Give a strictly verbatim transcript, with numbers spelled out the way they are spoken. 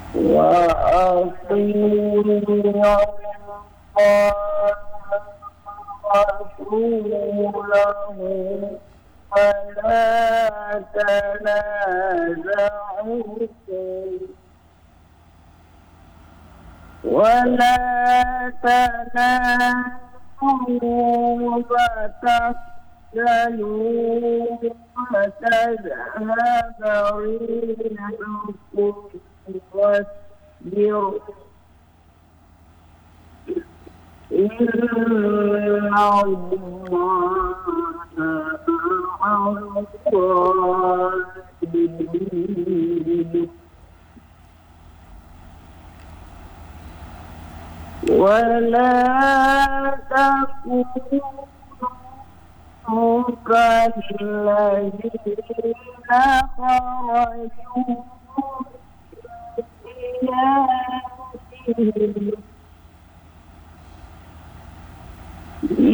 وأطيعوا الله ورسوله ولا تنازعوا ولا تنازعوا فتفشلوا وتذهب ريحكم واصبروا إن الله مع الصابرين ولا تكونوا كالذين خرجوا من